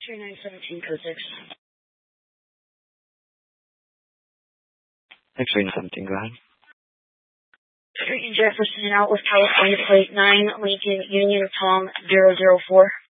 3917, code 6. X-ray 17, go ahead. Street in Jefferson, out with California plate 9, Lincoln Union Tom 004.